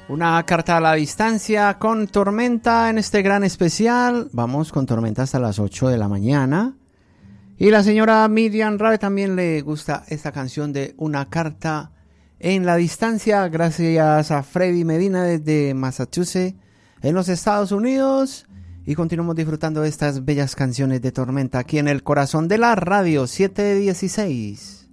Una carta a la distancia con Tormenta en este gran especial. Vamos con Tormenta hasta las 8 de la mañana. Y la señora Miriam Rabe también le gusta esta canción de Una carta en la distancia. Gracias a Freddy Medina desde Massachusetts, en los Estados Unidos. Y continuamos disfrutando de estas bellas canciones de Tormenta aquí en el corazón de la radio 716.